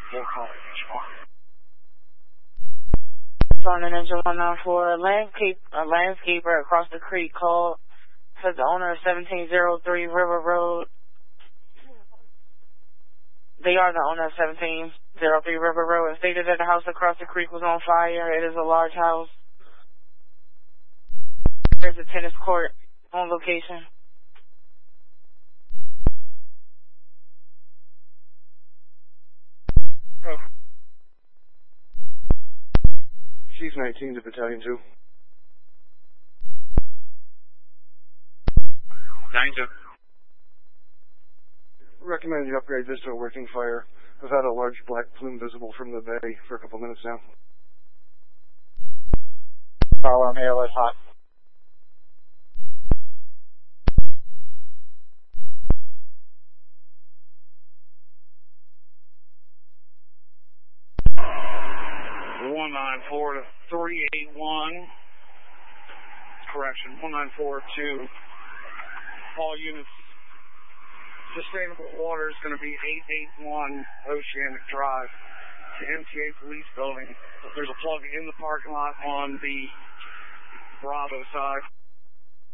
We'll call it On the Ninja 194, a landscaper across the creek called, said the owner of 1703 River Road. They are the owner of 1703 River Road and stated that the house across the creek was on fire. It is a large house. There's a tennis court on location. Oh. Chief 19 to Battalion 2. 9-2. Recommend you upgrade this to a working fire. I've had a large black plume visible from the bay for a couple minutes now. Power, ALS hot. One 194 to 381. Correction, 194 to all units. Sustainable water is going to be 881 Oceanic Drive to MTA Police Building. There's a plug in the parking lot on the Bravo side.